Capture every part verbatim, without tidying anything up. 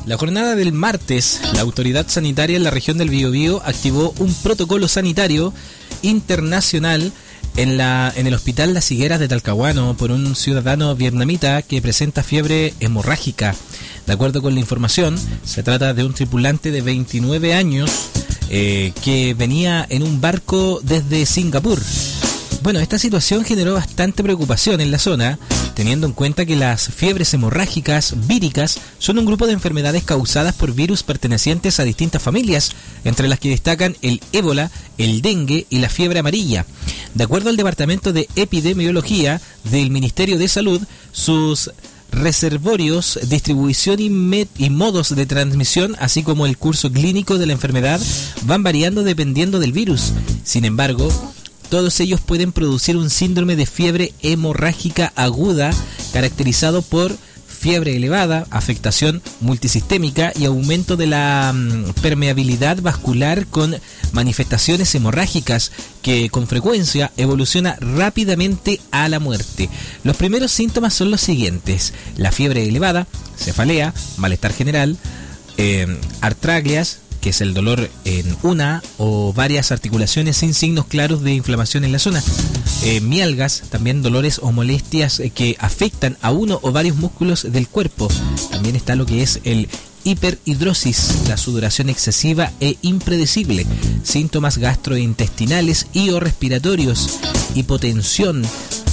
La jornada del martes, la autoridad sanitaria en la región del Biobío activó un protocolo sanitario internacional en, la, en el hospital Las Higueras de Talcahuano por un ciudadano vietnamita que presenta fiebre hemorrágica. De acuerdo con la información, se trata de un tripulante de veintinueve años eh, que venía en un barco desde Singapur. Bueno, esta situación generó bastante preocupación en la zona, teniendo en cuenta que las fiebres hemorrágicas víricas son un grupo de enfermedades causadas por virus pertenecientes a distintas familias, entre las que destacan el ébola, el dengue y la fiebre amarilla. De acuerdo al Departamento de Epidemiología del Ministerio de Salud, sus reservorios, distribución y, med- y modos de transmisión, así como el curso clínico de la enfermedad, van variando dependiendo del virus. Sin embargo, todos ellos pueden producir un síndrome de fiebre hemorrágica aguda caracterizado por fiebre elevada, afectación multisistémica y aumento de la um, permeabilidad vascular con manifestaciones hemorrágicas que con frecuencia evoluciona rápidamente a la muerte. Los primeros síntomas son los siguientes: la fiebre elevada, cefalea, malestar general, eh, artralgias, que es el dolor en una o varias articulaciones sin signos claros de inflamación en la zona, eh, mialgas, también dolores o molestias eh, que afectan a uno o varios músculos del cuerpo. También está lo que es el hiperhidrosis, la sudoración excesiva e impredecible, síntomas gastrointestinales y o respiratorios, hipotensión,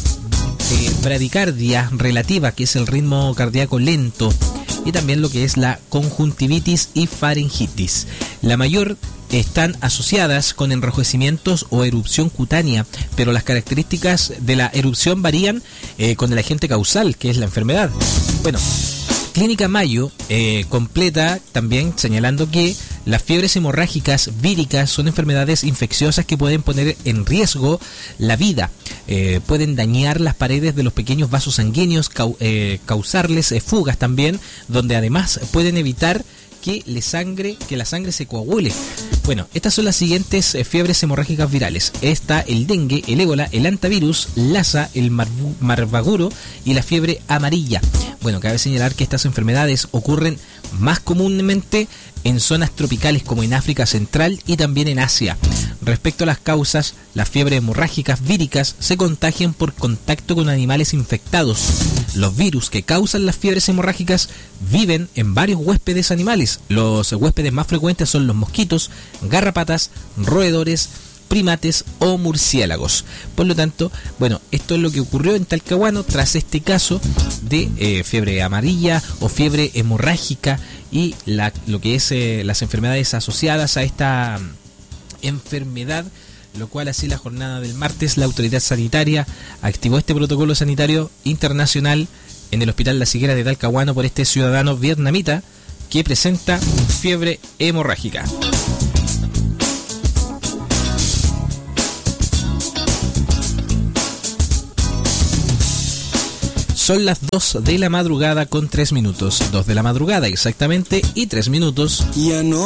eh, bradicardia relativa, que es el ritmo cardíaco lento, y también lo que es la conjuntivitis y faringitis. La mayor están asociadas con enrojecimientos o erupción cutánea, pero las características de la erupción varían eh, con el agente causal, que es la enfermedad. Bueno, Clínica Mayo eh, completa también señalando que las fiebres hemorrágicas víricas son enfermedades infecciosas que pueden poner en riesgo la vida. Eh, pueden dañar las paredes de los pequeños vasos sanguíneos, cau- eh, causarles eh, fugas también, donde además pueden evitar que, le sangre, que la sangre se coagule. Bueno, estas son las siguientes eh, fiebres hemorrágicas virales. Está el dengue, el ébola, el hantavirus, Lassa, el marbu- marvaguro y la fiebre amarilla. Bueno, cabe señalar que estas enfermedades ocurren más comúnmente en zonas tropicales como en África Central y también en Asia. Respecto a las causas, las fiebres hemorrágicas víricas se contagian por contacto con animales infectados. Los virus que causan las fiebres hemorrágicas viven en varios huéspedes animales. Los huéspedes más frecuentes son los mosquitos, garrapatas, roedores, primates o murciélagos. Por lo tanto, bueno, esto es lo que ocurrió en Talcahuano tras este caso de eh, fiebre amarilla o fiebre hemorrágica y la, lo que es eh, las enfermedades asociadas a esta enfermedad, lo cual así la jornada del martes la autoridad sanitaria activó este protocolo sanitario internacional en el hospital Las Higueras de Talcahuano por este ciudadano vietnamita que presenta fiebre hemorrágica. Son las dos de la madrugada con tres minutos. dos de la madrugada exactamente y tres minutos. Ya no